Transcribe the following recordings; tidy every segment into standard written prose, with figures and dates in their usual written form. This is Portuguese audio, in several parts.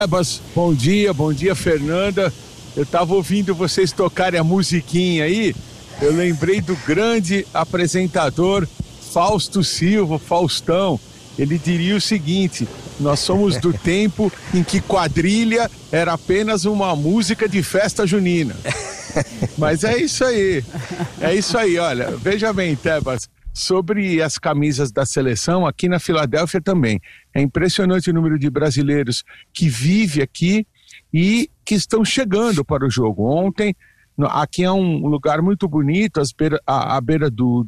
Bom dia, Fernanda. Eu estava ouvindo vocês tocarem a musiquinha aí, eu lembrei do grande apresentador Fausto Silva, Faustão. Ele diria o seguinte: nós somos do tempo em que quadrilha era apenas uma música de festa junina. Mas é isso aí, olha, veja bem, Tebas, sobre as camisas da seleção, aqui na Filadélfia também. É impressionante o número de brasileiros que vive aqui e que estão chegando para o jogo. Ontem, aqui é um lugar muito bonito, à beira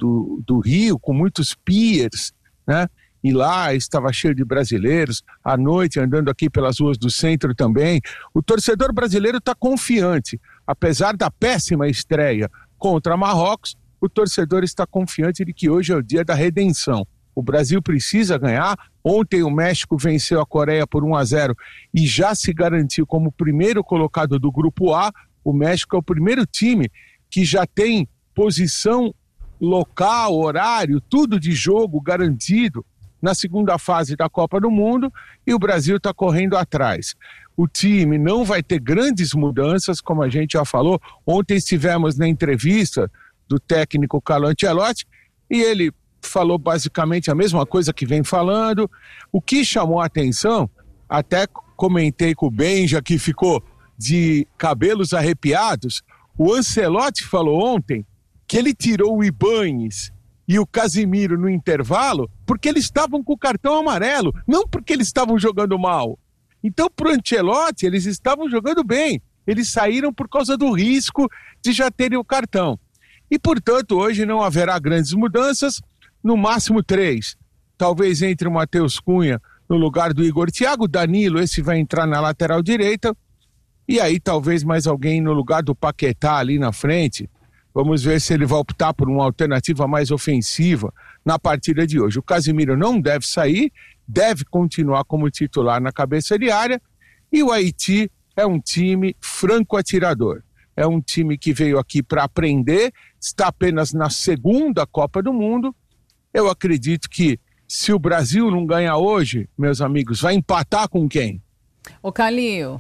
do rio, com muitos piers, né? E lá estava cheio de brasileiros, à noite andando aqui pelas ruas do centro também. O torcedor brasileiro está confiante, apesar da péssima estreia contra Marrocos, o torcedor está confiante de que hoje é o dia da redenção. O Brasil precisa ganhar. Ontem o México venceu a Coreia por 1-0 e já se garantiu como primeiro colocado do Grupo A. O México é o primeiro time que já tem posição local, horário, tudo de jogo garantido na segunda fase da Copa do Mundo, e o Brasil está correndo atrás. O time não vai ter grandes mudanças, como a gente já falou. Ontem estivemos na entrevista do técnico Carlo Ancelotti e ele falou basicamente a mesma coisa que vem falando. O que chamou a atenção, até comentei com o Benja, que ficou de cabelos arrepiados, o Ancelotti falou ontem que ele tirou o Ibañez e o Casimiro no intervalo porque eles estavam com o cartão amarelo, não porque eles estavam jogando mal. Então, para o Ancelotti, eles estavam jogando bem. Eles saíram por causa do risco de já terem o cartão. E, portanto, hoje não haverá grandes mudanças, no máximo 3. Talvez entre o Matheus Cunha no lugar do Igor Thiago, Danilo, esse vai entrar na lateral direita, e aí talvez mais alguém no lugar do Paquetá ali na frente. Vamos ver se ele vai optar por uma alternativa mais ofensiva na partida de hoje. O Casimiro não deve sair, deve continuar como titular na cabeça de área, e o Haiti é um time franco atirador. É um time que veio aqui para aprender, está apenas na segunda Copa do Mundo. Eu acredito que se o Brasil não ganhar hoje, meus amigos, vai empatar com quem? Ô Calil,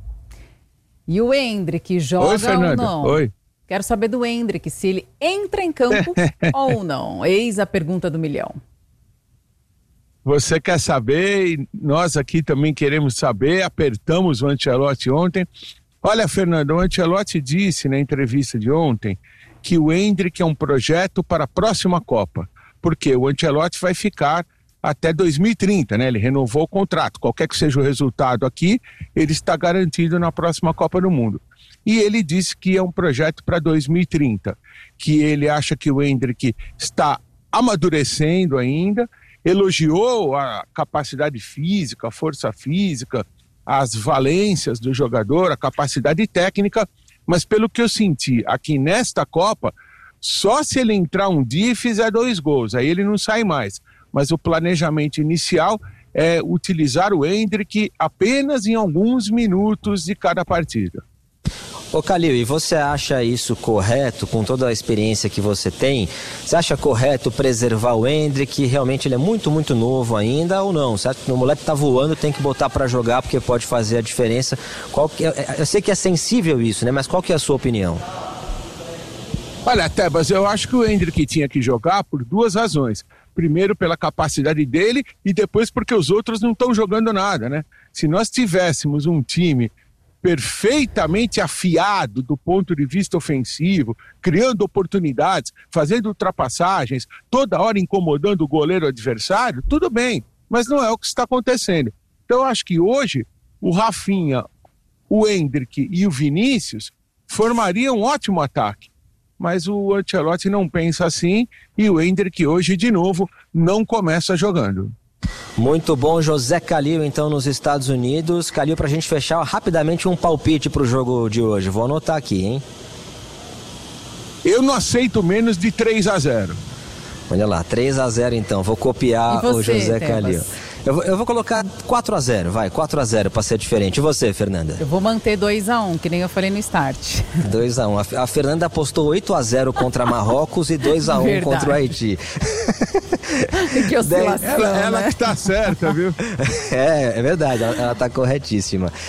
e o Endrick joga? Oi, Fernanda. Ou não? Oi. Quero saber do Endrick, se ele entra em campo ou não. Eis a pergunta do milhão. Você quer saber, e nós aqui também queremos saber, apertamos o Ancelotti ontem. Olha, Fernando, o Ancelotti disse na entrevista de ontem que o Endrick é um projeto para a próxima Copa, porque o Ancelotti vai ficar até 2030, né? Ele renovou o contrato, qualquer que seja o resultado aqui, ele está garantido na próxima Copa do Mundo. E ele disse que é um projeto para 2030, que ele acha que o Endrick está amadurecendo ainda, elogiou a capacidade física, a força física, as valências do jogador, a capacidade técnica, mas pelo que eu senti aqui nesta Copa, só se ele entrar um dia e fizer 2 gols, aí ele não sai mais. Mas o planejamento inicial é utilizar o Endrick apenas em alguns minutos de cada partida. Ô Calil, e você acha isso correto, com toda a experiência que você tem? Você acha correto preservar o Endrick? Realmente ele é muito, muito novo ainda ou não? Você acha que o moleque tá voando, tem que botar pra jogar porque pode fazer a diferença? Eu sei que é sensível isso, né? Mas qual que é a sua opinião? Olha, Tebas, eu acho que o Endrick tinha que jogar por 2 razões. Primeiro, pela capacidade dele, e depois porque os outros não estão jogando nada, né? Se nós tivéssemos um time perfeitamente afiado do ponto de vista ofensivo, criando oportunidades, fazendo ultrapassagens, toda hora incomodando o goleiro adversário, tudo bem, mas não é o que está acontecendo. Então eu acho que hoje o Rafinha, o Endrick e o Vinícius formariam um ótimo ataque, mas o Ancelotti não pensa assim e o Endrick hoje de novo não começa jogando. Muito bom, José Calil, então, nos Estados Unidos. Calil, pra gente fechar rapidamente um palpite pro jogo de hoje. Vou anotar aqui, hein? Eu não aceito menos de 3-0. Olha lá, 3-0 então. Vou copiar o José Calil. Eu vou colocar 4-0, vai, 4-0 para ser diferente. E você, Fernanda? Eu vou manter 2-1, que nem eu falei no start. 2-1. A Fernanda apostou 8-0 contra Marrocos e 2-1 contra o Haiti. Que oscilação, ela né? que tá certa, viu? É verdade, ela tá corretíssima.